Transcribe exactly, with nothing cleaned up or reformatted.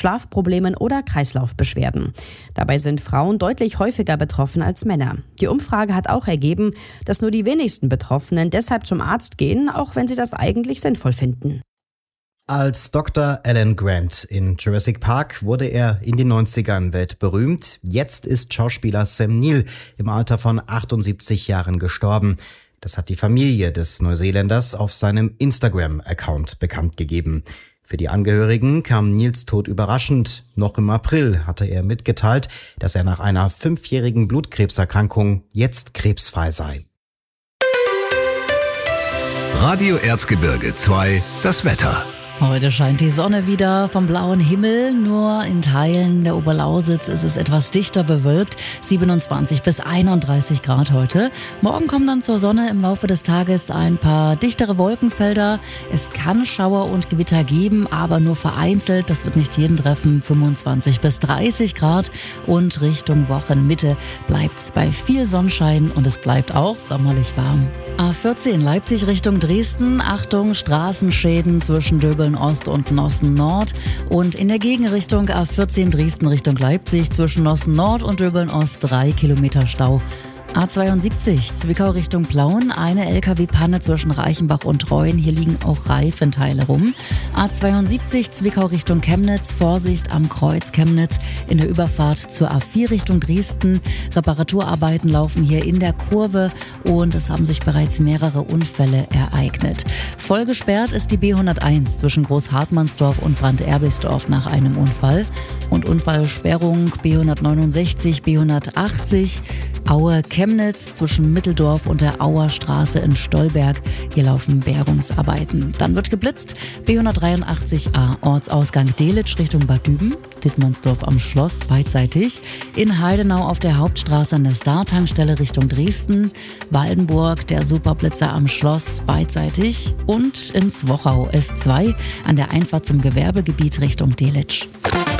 Schlafproblemen oder Kreislaufbeschwerden. Dabei sind Frauen deutlich häufiger betroffen als Männer. Die Umfrage hat auch ergeben, dass nur die wenigsten Betroffenen deshalb zum Arzt gehen, auch wenn sie das eigentlich sinnvoll finden. Als Doktor Alan Grant in Jurassic Park wurde er in den neunzigern weltberühmt. Jetzt ist Schauspieler Sam Neill im Alter von achtundsiebzig Jahren gestorben. Das hat die Familie des Neuseeländers auf seinem Instagram-Account bekannt gegeben. Für die Angehörigen kam Neills Tod überraschend. Noch im April hatte er mitgeteilt, dass er nach einer fünfjährigen Blutkrebserkrankung jetzt krebsfrei sei. Radio Erzgebirge zwei, das Wetter. Heute scheint die Sonne wieder vom blauen Himmel, nur in Teilen der Oberlausitz ist es etwas dichter bewölkt, siebenundzwanzig bis einunddreißig Grad heute. Morgen kommen dann zur Sonne im Laufe des Tages ein paar dichtere Wolkenfelder. Es kann Schauer und Gewitter geben, aber nur vereinzelt, das wird nicht jeden treffen, fünfundzwanzig bis dreißig Grad. Und Richtung Wochenmitte bleibt es bei viel Sonnenschein und es bleibt auch sommerlich warm. A vierzehn Leipzig Richtung Dresden, Achtung, Straßenschäden zwischen Döbeln Ost und Nossen Nord und in der Gegenrichtung A vierzehn Dresden Richtung Leipzig zwischen Nossen Nord und Döbeln Ost drei Kilometer Stau. A zweiundsiebzig Zwickau Richtung Plauen, eine L K W-Panne zwischen Reichenbach und Treuen, hier liegen auch Reifenteile rum. A zweiundsiebzig Zwickau Richtung Chemnitz, Vorsicht am Kreuz Chemnitz in der Überfahrt zur A vier Richtung Dresden. Reparaturarbeiten laufen hier in der Kurve und es haben sich bereits mehrere Unfälle ereignet. Voll gesperrt ist die B hunderteins zwischen Großhartmannsdorf und Brand-Erbisdorf nach einem Unfall. Und Unfallsperrung B hundertneunundsechzig, B hundertachtzig, Aue Chemnitz zwischen Mitteldorf und der Auer Straße in Stolberg. Hier laufen Bergungsarbeiten. Dann wird geblitzt. B hundertdreiundachtzig A Ortsausgang Delitzsch Richtung Bad Düben. Dittmannsdorf am Schloss beidseitig. In Heidenau auf der Hauptstraße an der Star-Tankstelle Richtung Dresden. Waldenburg, der Superblitzer am Schloss beidseitig. Und ins Wochau S zwei an der Einfahrt zum Gewerbegebiet Richtung Delitzsch.